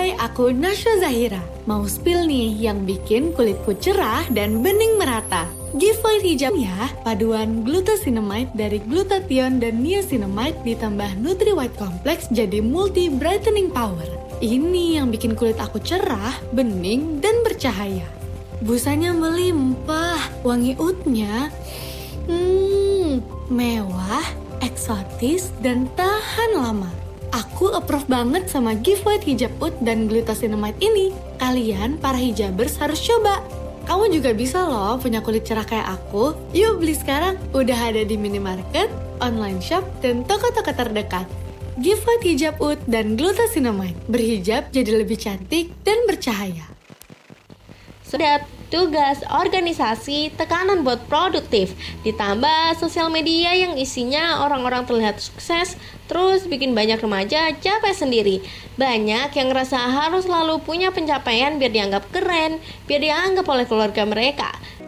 Hai, aku Nasya Zahira. Mau spill nih yang bikin kulitku cerah dan bening merata. Giveaway hijab ya, paduan glucosinamide dari glutathione dan niacinamide ditambah Nutri White Complex jadi multi brightening power. Ini yang bikin kulit aku cerah, bening, dan bercahaya. Busanya melimpah, wangi oudnya mewah, eksotis, dan tahan lama. Aku approve banget sama giveaway hijab oud dan glucosinamide ini. Kalian, para hijabers, harus coba. Kamu juga bisa loh punya kulit cerah kayak aku. Yuk beli sekarang, udah ada di minimarket, online shop, dan toko-toko terdekat. Giveaway hijab oud dan glucosinamide. Berhijab jadi lebih cantik dan bercahaya. Sudah tugas organisasi, tekanan buat produktif, ditambah sosial media yang isinya orang-orang terlihat sukses, terus bikin banyak remaja capek sendiri. Banyak yang ngerasa harus selalu punya pencapaian biar dianggap keren, biar dianggap oleh keluarga mereka.